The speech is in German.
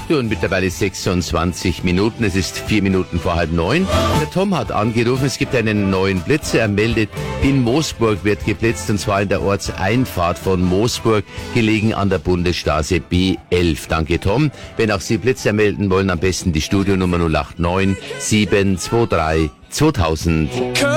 8 Uhr und mittlerweile 26 Minuten. Es ist 4 Minuten vor 8:30. Der Tom hat angerufen, es gibt einen neuen Blitzer. Er meldet, in Moosburg wird geblitzt, und zwar in der Ortseinfahrt von Moosburg, gelegen an der Bundesstraße B11. Danke, Tom. Wenn auch Sie Blitzer melden wollen, am besten die Studionummer 089 723 2000.